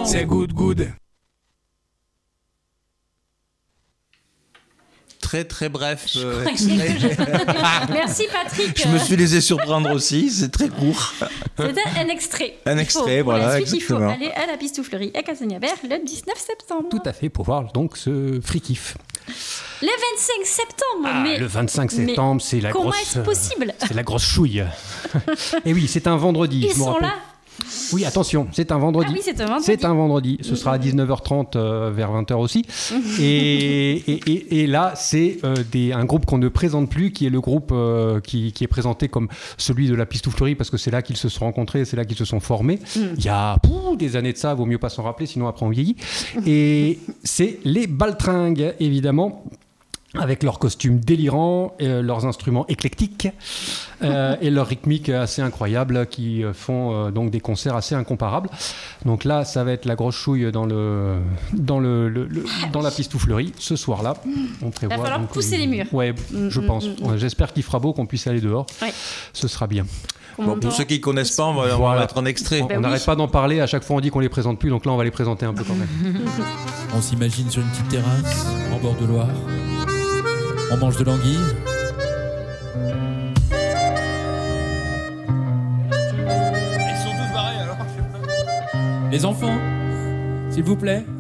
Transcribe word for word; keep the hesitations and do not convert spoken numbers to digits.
C'est good, good. Très très bref. Euh, Merci Patrick. Je me suis laissé surprendre aussi, c'est très court. C'était un extrait. Un extrait, il faut, voilà, pour la suite, exactement. Il faut aller à la Pistouflerie à Casagnabert le dix-neuf septembre. Tout à fait, pour voir donc ce free kiff. Le vingt-cinq septembre. Ah, mais, le vingt-cinq septembre, c'est la comment grosse. Comment est-ce possible ? C'est la grosse chouille. Et oui, c'est un vendredi. Ils je me sont rappelle. là. Oui, attention, c'est un vendredi. Ah oui, c'est un vendredi. C'est un vendredi. Ce sera à dix-neuf heures trente euh, vers vingt heures aussi. et, et, et, et là, c'est euh, des, un groupe qu'on ne présente plus, qui est le groupe euh, qui, qui est présenté comme celui de la Pistouflerie, parce que c'est là qu'ils se sont rencontrés, c'est là qu'ils se sont formés. Mm. Il y a pouf, des années de ça, vaut mieux pas s'en rappeler, sinon après on vieillit. Et c'est les Baltringues, évidemment. Avec leurs costumes délirants, euh, leurs instruments éclectiques euh, et leur rythmique assez incroyable qui font euh, donc des concerts assez incomparables. Donc là, ça va être la grosse chouille dans, le, dans, le, le, le, dans la Pistouflerie ce soir-là. On prévoit, il va falloir donc, pousser euh, les murs. Ouais, mmh, je mmh, pense. Mmh. Ouais, j'espère qu'il fera beau, qu'on puisse aller dehors. Ouais. Ce sera bien. Bon, pour ceux qui ne connaissent pas, on va, on va mettre un extrait. On n'arrête oui. pas d'en parler, à chaque fois on dit qu'on les présente plus, donc là on va les présenter un peu quand même. On s'imagine sur une petite terrasse, en bord de Loire. On mange de l'anguille. Ils sont tous barrés alors. Les enfants, s'il vous plaît.